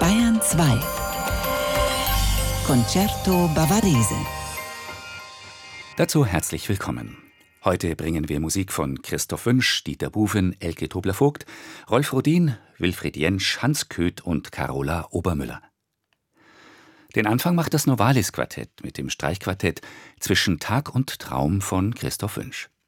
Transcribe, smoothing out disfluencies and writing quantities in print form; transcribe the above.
Bayern 2 Concerto Bavarese. Dazu herzlich willkommen. Heute bringen wir Musik von Christoph Wünsch, Dieter Buven, Elke Tobler-Vogt, Rolf Rodin, Wilfried Jentsch, Hans Köth und Carola Obermüller. Den Anfang macht das Novalis-Quartett mit dem Streichquartett Zwischen Tag und Traum von Christoph Wünsch.